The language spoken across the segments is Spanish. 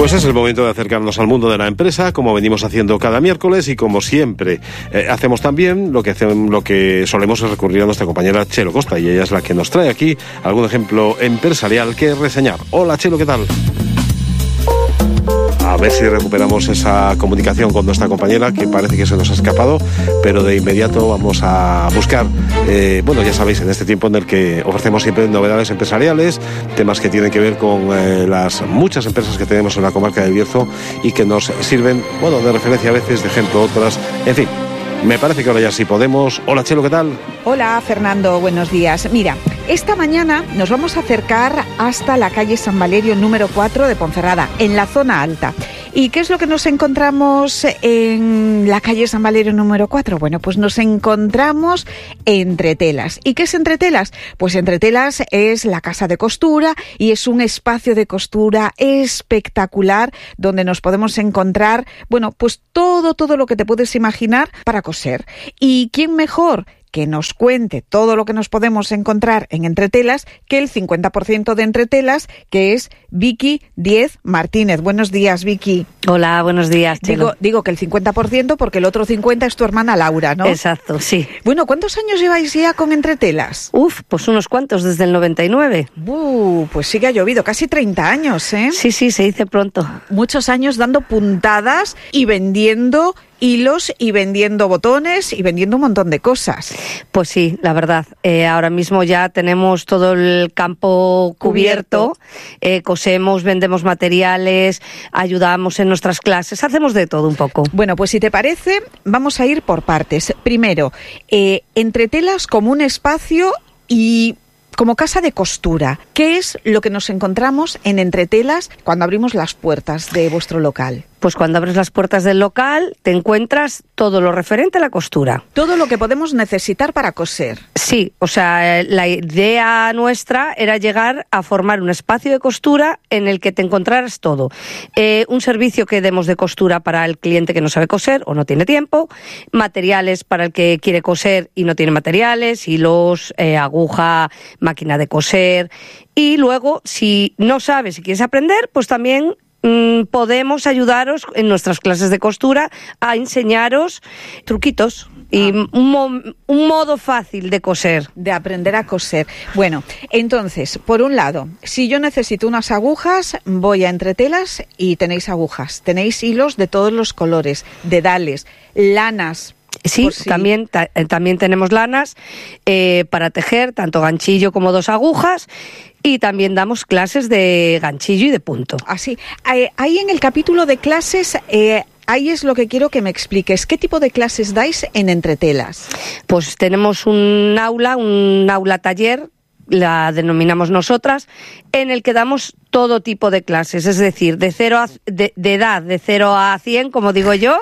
Pues es el momento de acercarnos al mundo de la empresa, como venimos haciendo cada miércoles y como siempre hacemos también, lo que solemos es recurrir a nuestra compañera Chelo Costa, y ella es la que nos trae aquí algún ejemplo empresarial que reseñar. Hola Chelo, ¿qué tal? A ver si recuperamos esa comunicación con nuestra compañera, que parece que se nos ha escapado, pero de inmediato vamos a buscar, ya sabéis, en este tiempo en el que ofrecemos siempre novedades empresariales, temas que tienen que ver con las muchas empresas que tenemos en la comarca del Bierzo y que nos sirven, de referencia a veces, de ejemplo otras, en fin. Me parece que ahora ya sí podemos. Hola Chelo, ¿qué tal? Hola Fernando, buenos días. Mira, esta mañana nos vamos a acercar hasta la calle San Valerio número 4 de Ponferrada, en la zona alta. ¿Y qué es lo que nos encontramos en la calle San Valerio número 4? Bueno, pues nos encontramos Entretelas. ¿Y qué es Entretelas? Pues Entretelas es la casa de costura y es un espacio de costura espectacular donde nos podemos encontrar, pues todo lo que te puedes imaginar para coser. ¿Y quién mejor que nos cuente todo lo que nos podemos encontrar en Entretelas que el 50% de Entretelas, que es Vicky Diez Martínez? Buenos días, Vicky. Hola, buenos días, Chelo. Digo que el 50% porque el otro 50% es tu hermana Laura, ¿no? Exacto, sí. Bueno, ¿cuántos años lleváis ya con Entretelas? Pues unos cuantos, desde el 99. Pues sí que ha llovido, casi 30 años, ¿eh? Sí, se dice pronto. Muchos años dando puntadas y vendiendo hilos y vendiendo botones y vendiendo un montón de cosas. Pues sí, la verdad. Ahora mismo ya tenemos todo el campo cubierto. Cosemos, vendemos materiales, ayudamos en nuestras clases, hacemos de todo un poco. Bueno, pues si te parece, vamos a ir por partes. Primero, Entretelas como un espacio y como casa de costura. ¿Qué es lo que nos encontramos en Entretelas cuando abrimos las puertas de vuestro local? Pues cuando abres las puertas del local te encuentras todo lo referente a la costura. Todo lo que podemos necesitar para coser. Sí, la idea nuestra era llegar a formar un espacio de costura en el que te encontraras todo. Un servicio que demos de costura para el cliente que no sabe coser o no tiene tiempo, materiales para el que quiere coser y no tiene materiales, hilos, aguja, máquina de coser. Y luego, si no sabes, si quieres aprender, pues también podemos ayudaros en nuestras clases de costura a enseñaros truquitos y un modo fácil de coser. De aprender a coser. Bueno, entonces, por un lado, si yo necesito unas agujas, voy a Entretelas y tenéis agujas. Tenéis hilos de todos los colores, dedales, lanas. Sí, también tenemos lanas para tejer, tanto ganchillo como 2 agujas. Y también damos clases de ganchillo y de punto. Así. Ahí en el capítulo de clases, ahí es lo que quiero que me expliques. ¿Qué tipo de clases dais en Entretelas? Pues tenemos un aula taller, la denominamos nosotras, en el que damos todo tipo de clases. Es decir, de edad de 0 a 100, como digo yo,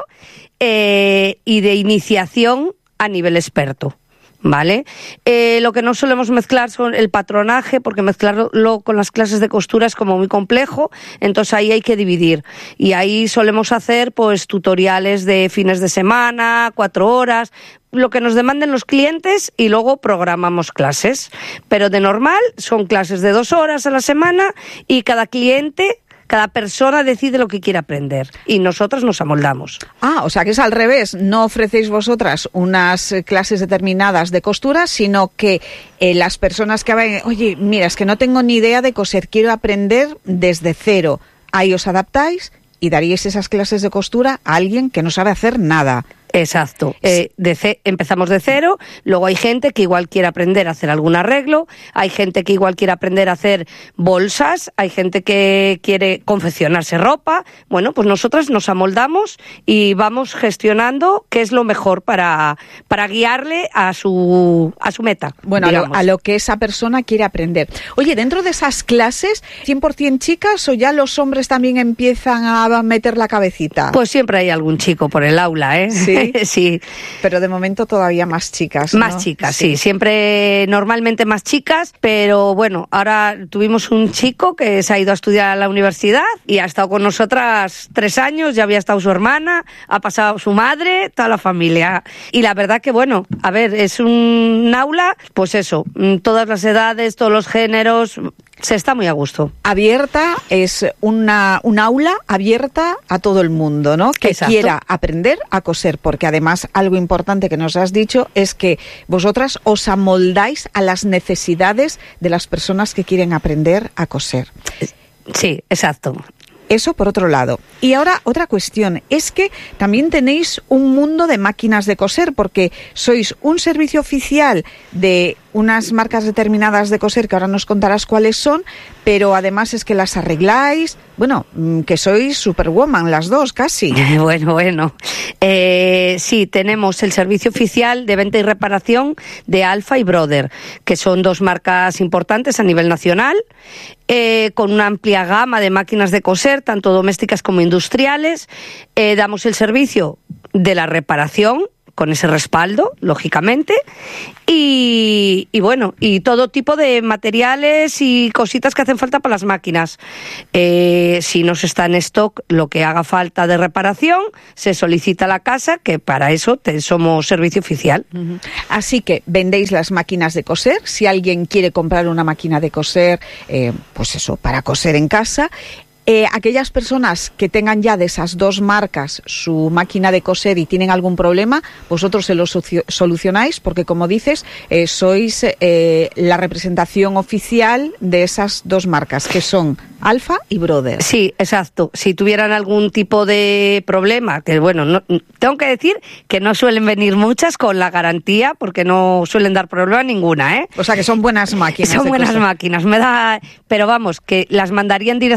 y de iniciación a nivel experto. ¿Vale? Lo que no solemos mezclar son el patronaje, porque mezclarlo con las clases de costura es como muy complejo, entonces ahí hay que dividir. Y ahí solemos hacer pues tutoriales de fines de semana, 4 horas, lo que nos demanden los clientes, y luego programamos clases. Pero de normal son clases de 2 horas a la semana y cada persona decide lo que quiere aprender y nosotros nos amoldamos. O sea que es al revés, no ofrecéis vosotras unas clases determinadas de costura, sino que las personas que vayan, oye, mira, es que no tengo ni idea de coser, quiero aprender desde cero. Ahí os adaptáis y daríais esas clases de costura a alguien que no sabe hacer nada. Exacto. Empezamos de cero, luego hay gente que igual quiere aprender a hacer algún arreglo, hay gente que igual quiere aprender a hacer bolsas, hay gente que quiere confeccionarse ropa. Bueno, pues nosotras nos amoldamos y vamos gestionando qué es lo mejor para guiarle a su meta. Bueno, a lo que esa persona quiere aprender. Oye, dentro de esas clases, ¿100% chicas o ya los hombres también empiezan a meter la cabecita? Pues siempre hay algún chico por el aula, ¿eh? Sí. Sí. Pero de momento todavía más chicas, ¿no? Más chicas, sí. Siempre, normalmente más chicas, pero bueno, ahora tuvimos un chico que se ha ido a estudiar a la universidad y ha estado con nosotras 3 años, ya había estado su hermana, ha pasado su madre, toda la familia. Y la verdad que bueno, a ver, es un aula, pues eso, todas las edades, todos los géneros, se está muy a gusto. Abierta, es un aula abierta a todo el mundo, ¿no? Que Exacto. quiera aprender a coser, porque además algo importante que nos has dicho es que vosotras os amoldáis a las necesidades de las personas que quieren aprender a coser. Sí, exacto. Eso por otro lado. Y ahora otra cuestión, es que también tenéis un mundo de máquinas de coser, porque sois un servicio oficial de unas marcas determinadas de coser, que ahora nos contarás cuáles son, pero además es que las arregláis, bueno, que sois superwoman las dos casi. Bueno. Sí, tenemos el servicio oficial de venta y reparación de Alfa y Brother, que son dos marcas importantes a nivel nacional, con una amplia gama de máquinas de coser, tanto domésticas como industriales. Damos el servicio de la reparación, con ese respaldo, lógicamente, y bueno, y todo tipo de materiales y cositas que hacen falta para las máquinas. Si no está en stock lo que haga falta de reparación, se solicita a la casa, que para eso somos servicio oficial. Así que vendéis las máquinas de coser. Si alguien quiere comprar una máquina de coser, pues eso, para coser en casa. Aquellas personas que tengan ya de esas dos marcas su máquina de coser y tienen algún problema, vosotros se lo solucionáis, porque como dices, sois la representación oficial de esas dos marcas, que son Alfa y Brother. Sí, exacto. Si tuvieran algún tipo de problema, que bueno, no, tengo que decir que no suelen venir muchas con la garantía, porque no suelen dar problema ninguna, ¿eh? O sea que son buenas máquinas. Son buenas máquinas, pero vamos, que las mandarían directamente